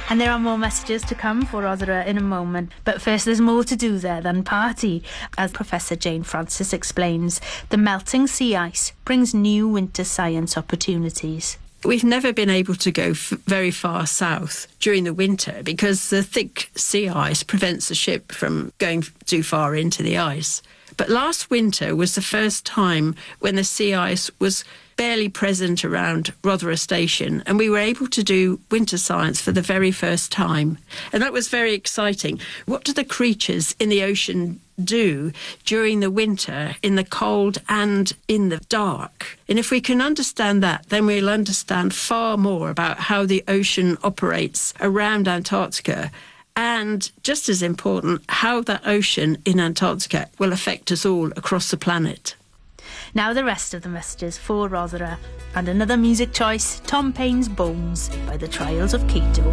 And there are more messages to come for Rotherham in a moment. But first, there's more to do there than party. As Professor Jane Francis explains, the melting sea ice brings new winter science opportunities. We've never been able to go very far south during the winter because the thick sea ice prevents the ship from going too far into the ice. But last winter was the first time when the sea ice was barely present around Rotherham Station, and we were able to do winter science for the very first time. And that was very exciting. What do the creatures in the ocean do during the winter, in the cold and in the dark? And if we can understand that, then we'll understand far more about how the ocean operates around Antarctica. And just as important, how that ocean in Antarctica will affect us all across the planet. Now the rest of the messages for Rotherham. And another music choice, Tom Paine's Bones by the Trials of Keto.